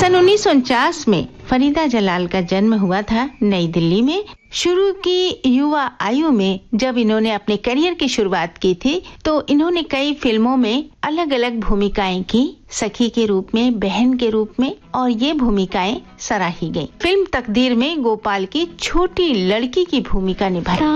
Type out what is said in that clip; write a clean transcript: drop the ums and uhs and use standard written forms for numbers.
सन 1949 में फरीदा जलाल का जन्म हुआ था नई दिल्ली में। शुरू की युवा आयु में जब इन्होंने अपने करियर की शुरुआत की थी तो इन्होंने कई फिल्मों में अलग अलग भूमिकाएं की, सखी के रूप में, बहन के रूप में, और ये भूमिकाएं सराही गईं। फिल्म तकदीर में गोपाल की छोटी लड़की की भूमिका निभाई।